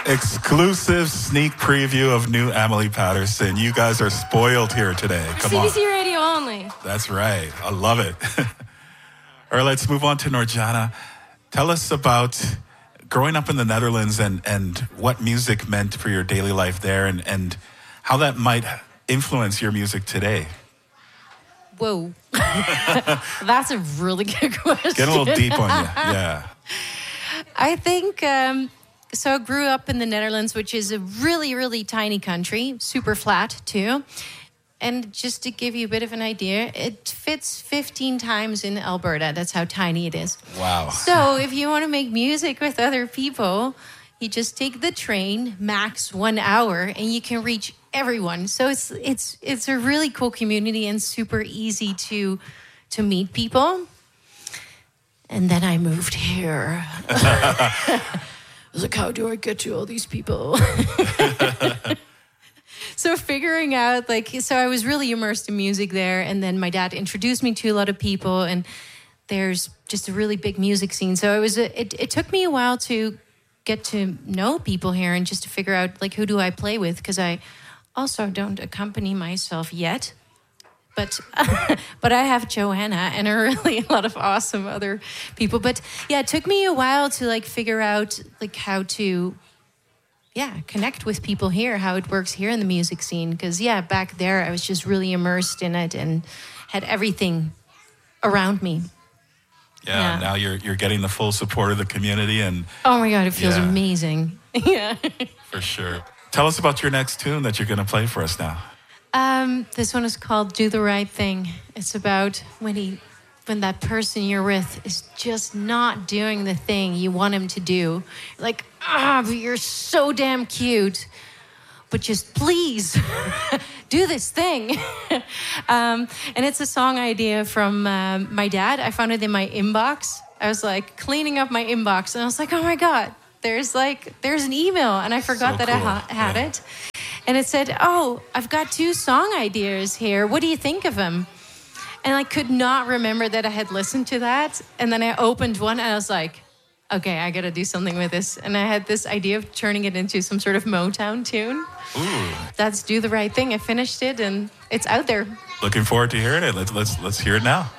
Exclusive sneak preview of new Emily Patterson. You guys are spoiled here today. Come on. CBC Radio only. That's right. I love it. All right, let's move on to Norjana. Tell us about growing up in the Netherlands and what music meant for your daily life there and how that might influence your music today. Whoa. That's a really good question. Get a little deep on you. Yeah. I think, so I grew up in the Netherlands, which is a really, really tiny country, super flat too. And just to give you a bit of an idea, it fits 15 times in Alberta. That's how tiny it is. Wow. So if you want to make music with other people, you just take the train, max 1 hour, and you can reach everyone. So it's a really cool community and super easy to meet people. And then I moved here. I was like, how do I get to all these people? So figuring out, so I was really immersed in music there. And then my dad introduced me to a lot of people. And there's just a really big music scene. So it took me a while to get to know people here and just to figure out, who do I play with? Because I also don't accompany myself yet. But I have Joanna and a lot of awesome other people. But yeah, it took me a while to figure out how to connect with people here, how it works here in the music scene. Because back there I was just really immersed in it and had everything around me. Yeah, now you're getting the full support of the community and oh my God, it feels amazing. Yeah. For sure. Tell us about your next tune that you're going to play for us now. This one is called Do the Right Thing. It's about when that person you're with is just not doing the thing you want him to do. But you're so damn cute. But just please do this thing. And it's a song idea from my dad. I found it in my inbox. I was cleaning up my inbox and I was like, oh my God, there's an email. And I forgot that I had it. And it said, oh, I've got 2 song ideas here. What do you think of them? And I could not remember that I had listened to that. And then I opened one and I was like, okay, I got to do something with this. And I had this idea of turning it into some sort of Motown tune. Ooh. That's Do the Right Thing. I finished it and it's out there. Looking forward to hearing it. Let's hear it now.